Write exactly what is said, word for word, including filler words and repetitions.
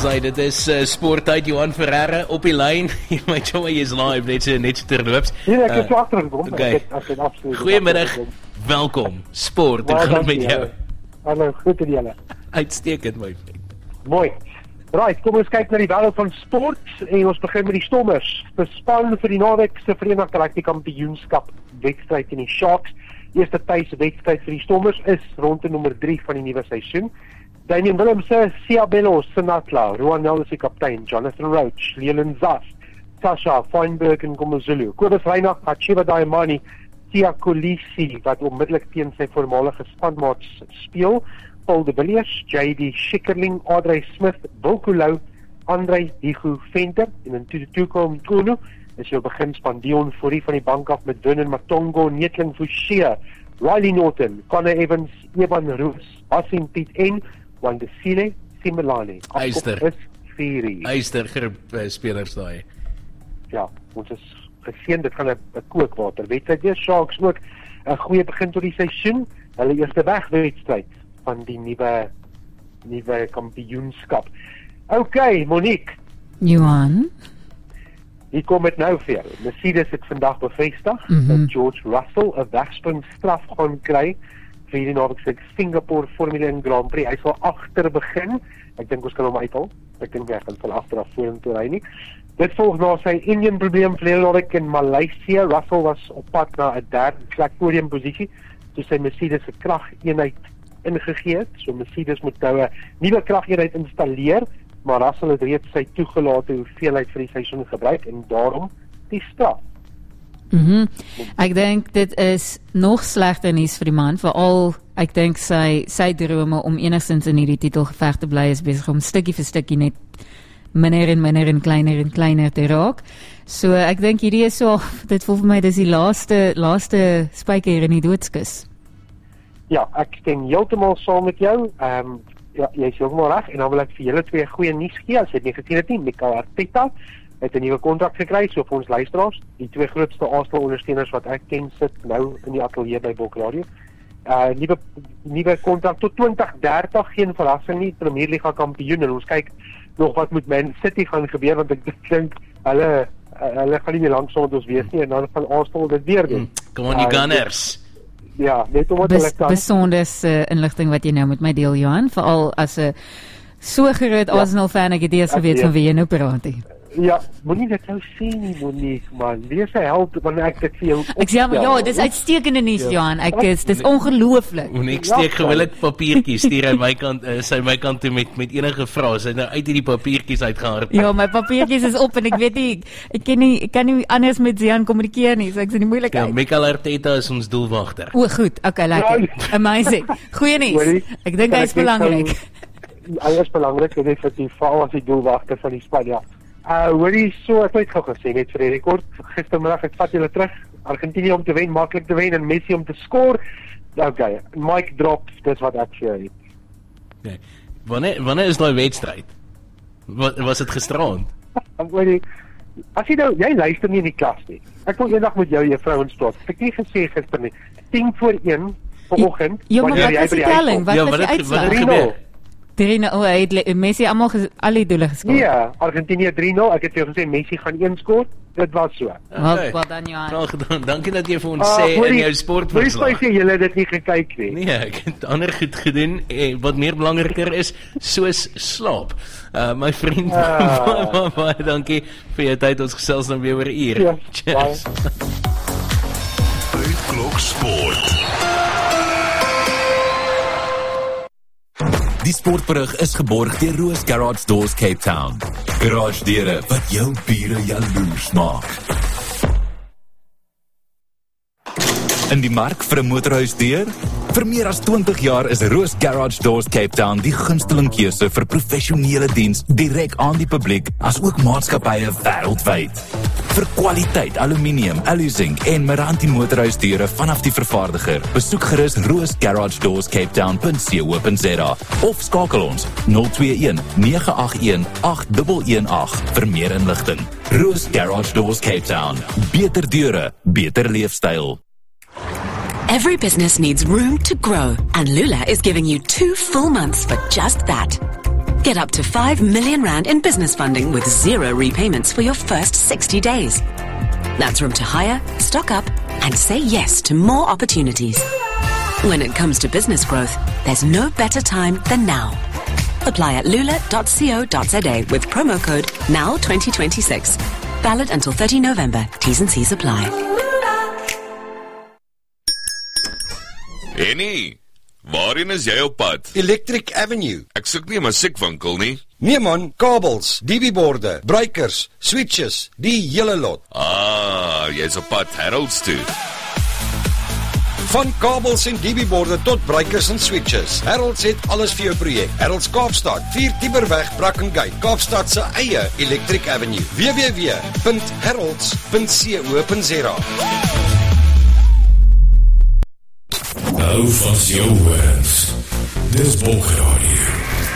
Sy, dit is uh, Sporttyd, Johan Ferreira op die lyn. My chomma, jy is live, net so, net so terloops. Nee, ek het uh, so agtergekom. Okay. Ek het, ek het absoluut. Goeiemiddag, welkom. Sport, dit gaan met jou. Hallo, goed en julle. Uitstekend, my vriend. Mooi. Right, kom ons kyk na die wêreld van sport en ons begin met die Stormers. Bespan vir die naweek se Verenigde Rugby Kampioenskap wedstryd in die Sharks. Eerste tuis wedstryd vir die Stormers is ronde nommer drie van die nuwe seisoen. Damian Willemse, Siabelo Senatla, Rowan Nelson die kaptein, Jonathan Roach, Leland Zas, Sasha Feinberg en Gomozulu, Kobus Reinach, Hachiba Daimani, Tia Kolisi, wat onmiddellik teen sy voormalige spanmaats speel, Paul de Villiers, J D Schikkerling, Adrey Smith, Bokulou, Andrei Digu Venter, en in Tututuko Mkunu, is jou beginspan Dion Fourie van die bank af met Vernon Matongo, Netling Fouché, Riley Norton, Connor Evans, Evan Roos, Asim Piet en Wandesile Simelane. Eister. Is Fury. Eister groep uh, spelers daai. Ja, ons is geseën, dit gaan 'n kookwater wedstryd wees. Sharks ook 'n goeie begin tot die seisoen. Hulle eerste wegwedstryd van die nuwe nuwe kampioenskap. Okay, Monique. Johan. Hier kom dit nou vir jou. Mercedes het vandag bevestig mm-hmm. dat George Russell 'n wegspring straf gaan kry vir die naweek se Singapore Formule een Grand Prix. Hy sal agter begin. Ek dink ons kan hom uithaal. Ek dink hy gaan van agter af vorentoe ry nie. Dit volg na sy Indian probleem verlede naweek in Maleisië. Russell was op pad na 'n derde plek podiumposisie toe sy Mercedes se krageenheid ingegee het. So Mercedes moet nou 'n nuwe krageenheid installeer, maar Russell het reeds sy toegelate hoeveelheid vir die seisoen gebruik en daarom die straf. Mhm. Ek dink dit is nog slegter nuus vir die man, veral ek dink sy sy drome om enigstens in hierdie titelgeveg te bly is besig om stukkie vir stukkie net minder en minder en kleiner en kleiner te raak. So ek dink hierdie is so, dit voel vir my dis die laaste laaste spyker in die doodskus. Ja, ek stem heeltemal saam met jou. Ehm um, ja, jy is heeltemal reg en dan wil ek vir julle twee goeie nuus gee. As jy dit nie gesien het nie, Mikel Arteta het 'n nuwe kontrak gekry, so vir ons luisteraars, die twee grootste Arsenal ondersteuners wat ek ken sit nou in die ateljee by Bok Radio. Uh nuwe nuwe kontrak tot twintig dertig, geen verrassing nie, Premier Liga kampioen en ons kyk nog wat met Man City gaan gebeur want ek dink hulle hulle gaan nie meer lank saam met ons wees nie en dan van Arsenal dit weer doen. Kom aan die Gunners. Uh, ja, net om wat Bes, hulle kan. Besonders uh, inligting wat jy nou met my deel, Johan, veral as 'n so groot ja. Arsenal fan, ek het eers geweet van wie jy nou praat nie. Ja, moenie dit nou sê nie, Monique, man. Wees 'n held wanneer ek dit vir jou Ek sê maar ja, dis uitstekende nuus, Johan. Ek is dis ongelooflik. Monique steek gewoonlik papiertjies stuur aan my kant, uh, sy my kant toe met met enige vrae. Sy nou uit hierdie papiertjies uitgehard. Ja, my papiertjies is op en ek weet nie ek ken nie ek kan nie anders met Zian kommunikeer nie, so ek sien die moeilikheid. Ja, Mikel Arteta is ons doelwagter. O, goed. Okay, lekker. Amazing. Goeie nuus. Ek dink hy is belangrik. Hy is belangrik en effektief veral as die doelwagter van die span, ja. Uh, hoorie, so, ek het gou gesê, net vir die rekord, gistermiddag, ek vat julle terug, Argentinië om te wen, maklik te wen, en Messi om te score, okay, Mike drops, dis wat ek vir jou het. Nee. Wanneer, wanneer is die wedstryd? Wat, was het gisterand? Hoorie, as jy nou, jy luister nie in die klas nie, ek wil eendag met jou, jou vrouwens praat, ek het nie gesê gister nie, tien voor een, vanoggend, ja, maar wat is die telling, wat ja, is wat die het, uitslag? Wat het gebeur? drie nul, oh, hy het Messi allemaal ges, al die doele geskoor. Ja, Argentinië drie nul, ek het jou gesê, Messi gaan een skoor, dit was so. Okay. Wat dan, Johan? Nou gedaan, dankie dat jy vir ons Ah, sê hoorie, in jou sportverslag. Hoe sê julle dit nie gekyk nie? Nee, ek het ander goed gedoen, eh, wat meer belangriker is, soos slaap. Uh, my vriend, Ah. baie, baie, baie dankie vir jou tyd, ons gesels dan weer oor 'n uur. Ja, Cheers. Uitklok Sport. Die sportberig is geborg deur Roos Garage Doors Cape Town. Garage deure wat jou bure jaloers maak. In die mark vir 'n motorhuisdeur? Vir meer as twintig jaar is Roos Garage Doors Cape Town die gunsteling keuse vir professionele diens direk aan die publiek as ook maatskappye wêreldwyd. Vir kwaliteit aluminium, alu-zinc en Meranti motorhuisdeure vanaf die vervaardiger, besoek gerus roos garage doors cape town punt co punt za of skakel ons nul twee een nege agt een agt een een agt vir meer inligting. Roos Garage Doors Cape Town. Beter deure, beter leefstyl. Every business needs room to grow, and Lula is giving you two full months for just that. Get up to five million rand in business funding with zero repayments for your first sixty days. That's room to hire, stock up, and say yes to more opportunities. When it comes to business growth, there's no better time than now. Apply at lula dot co dot za with promo code N O W twenty twenty-six. Valid until thirty November. T's and C's apply. Annie, waarin is jy op pad? Electric Avenue. Ek soek nie 'n musiekwinkel nie. Nee man, kabels, D B borde, breakers, switches, die hele lot. Ah, jy's op pad Harold's toe. Van kabels en D B borde tot breakers en switches. Harold's het alles vir jou projek. Harold's Kaapstad, vier Tiberweg, Brackengate, Kaapstad se eie Electric Avenue. w w w punt harolds punt co punt za. Hou vas jou horens. Dis Bulgradio.